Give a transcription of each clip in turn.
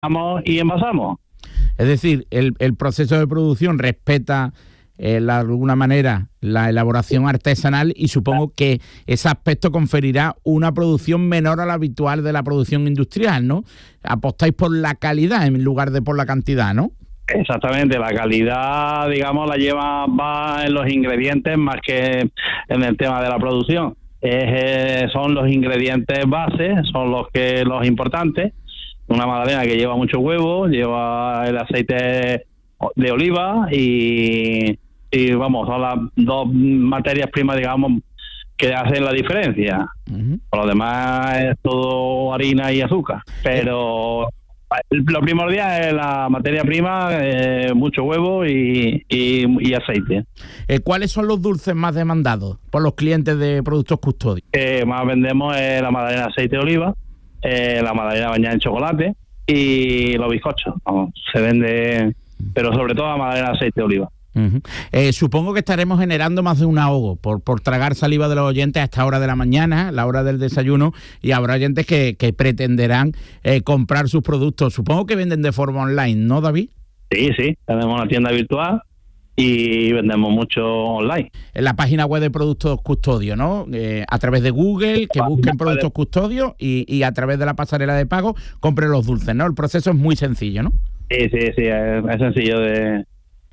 horneamos y envasamos. Es decir, el proceso de producción respeta de alguna manera la elaboración artesanal y supongo que ese aspecto conferirá una producción menor a la habitual de la producción industrial, ¿no? Apostáis por la calidad en lugar de por la cantidad, ¿no? Exactamente, la calidad, digamos, va en los ingredientes más que en el tema de la producción. Son los ingredientes base, son los importantes. Una magdalena que lleva mucho huevo, lleva el aceite de oliva y vamos, son las dos materias primas, digamos, que hacen la diferencia. Por lo demás es todo harina y azúcar, pero lo primordial es la materia prima, mucho huevo y aceite. ¿Cuáles son los dulces más demandados por los clientes de Productos Custodio? Más vendemos la magdalena de aceite de oliva, la magdalena bañada en chocolate y los bizcochos. Se vende, pero sobre todo la magdalena de aceite de oliva. Supongo que estaremos generando más de un ahogo por tragar saliva de los oyentes a esta hora de la mañana, la hora del desayuno, y habrá oyentes que pretenderán comprar sus productos. Supongo que venden de forma online, ¿no, David? Sí, tenemos una tienda virtual y vendemos mucho online. En la página web de Productos Custodio, ¿no? A través de Google, que busquen Productos Custodio y a través de la pasarela de pago compren los dulces, ¿no? El proceso es muy sencillo, ¿no? Sí, es sencillo de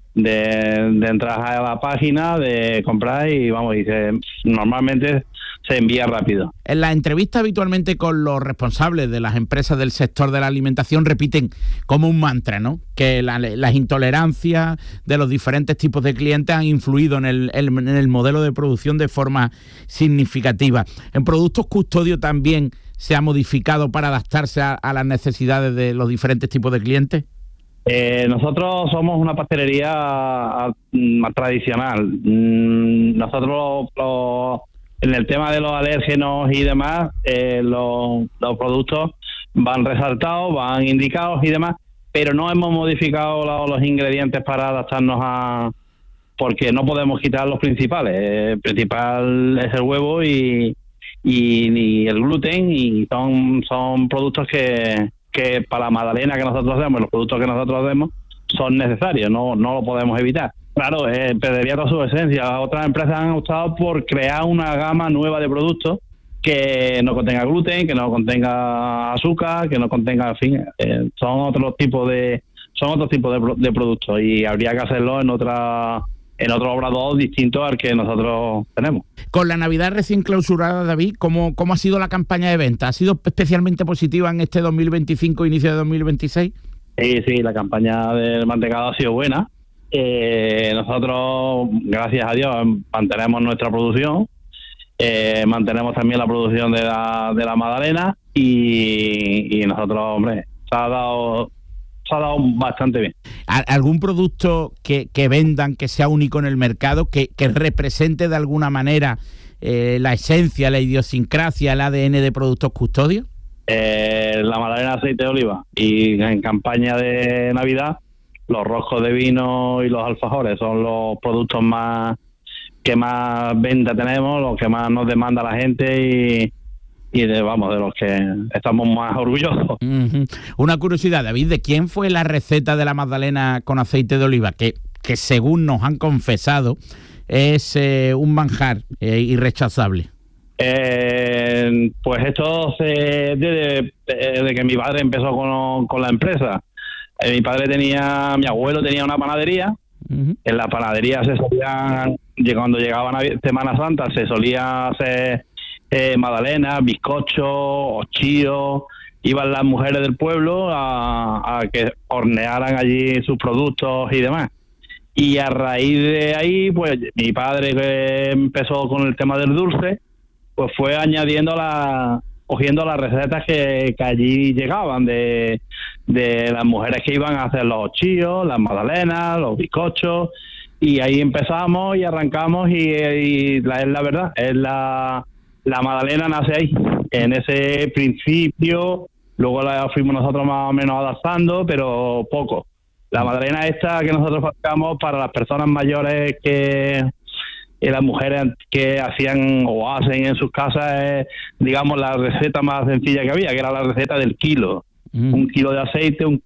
entrar a la página, de comprar y vamos, normalmente se envía rápido. En la entrevista habitualmente con los responsables de las empresas del sector de la alimentación repiten como un mantra, ¿no? Que las intolerancias de los diferentes tipos de clientes han influido en el modelo de producción de forma significativa. En Productos Custodio también se ha modificado para adaptarse a las necesidades de los diferentes tipos de clientes. Nosotros somos una pastelería más tradicional. Nosotros en el tema de los alérgenos y demás, los productos van resaltados, van indicados y demás, pero no hemos modificado los ingredientes para adaptarnos porque no podemos quitar los principales. El principal es el huevo y el gluten, y son productos que para la magdalena que nosotros hacemos, los productos que nosotros hacemos, son necesarios, no lo podemos evitar. Claro, perdería toda su esencia. Otras empresas han optado por crear una gama nueva de productos que no contenga gluten, que no contenga azúcar, que no contenga, en fin, son otros tipos de productos, y habría que hacerlo en otro obrador distinto al que nosotros tenemos. Con la Navidad recién clausurada, David, ¿cómo ha sido la campaña de venta? ¿Ha sido especialmente positiva en este 2025, inicio de 2026? Sí, la campaña del mantecado ha sido buena. Nosotros, gracias a Dios, mantenemos nuestra producción, mantenemos también la producción de la magdalena y nosotros, hombre, se ha dado bastante bien. ¿Algún producto que vendan que sea único en el mercado, que represente de alguna manera la esencia, la idiosincrasia, el ADN de Productos Custodio? La magdalena de aceite de oliva, y en campaña de Navidad los roscos de vino y los alfajores son los productos que más venta tenemos, los que más nos demanda la gente y de los que estamos más orgullosos. Una curiosidad, David, ¿de quién fue la receta de la magdalena con aceite de oliva? Que según nos han confesado es un manjar irrechazable. Pues esto desde que mi padre empezó con la empresa. Mi abuelo tenía una panadería. En la panadería cuando llegaba Semana Santa, se solía hacer magdalenas, bizcochos, ochillos. Iban las mujeres del pueblo a que hornearan allí sus productos y demás. Y a raíz de ahí, pues mi padre, que empezó con el tema del dulce, pues fue cogiendo las recetas que allí llegaban de las mujeres que iban a hacer los ochillos, las magdalenas, los bizcochos, y ahí empezamos y arrancamos y la verdad, la magdalena nace ahí, en ese principio. Luego la fuimos nosotros más o menos adaptando, pero poco. La magdalena esta que nosotros fabricamos para las personas mayores las mujeres que hacían o hacen en sus casas, es, digamos, la receta más sencilla que había, que era la receta del kilo. 1 kilo de aceite, 1